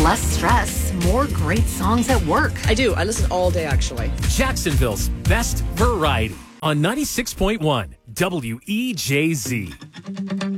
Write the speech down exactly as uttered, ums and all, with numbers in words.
Less stress, more great songs at work. I do. I listen all day, actually. Jacksonville's best variety on ninety-six point one W E J Z.